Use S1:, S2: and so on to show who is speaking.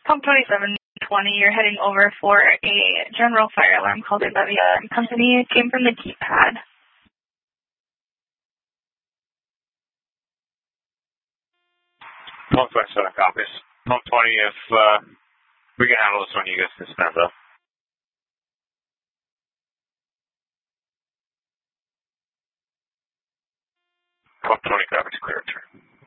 S1: Pump 2720, you're heading over for a general fire alarm called in by the alarm company. It came from the keypad.
S2: Pump 27 copies. Pump 20, if we can handle this one, you guys can stand up. Pump 20 copies, clear turn.